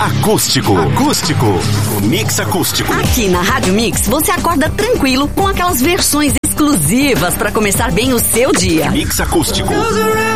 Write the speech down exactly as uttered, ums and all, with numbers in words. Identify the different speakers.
Speaker 1: Acústico. Acústico. O Mix Acústico.
Speaker 2: Aqui na Rádio Mix, você acorda tranquilo com aquelas versões exclusivas para começar bem o seu dia.
Speaker 1: Mix Acústico.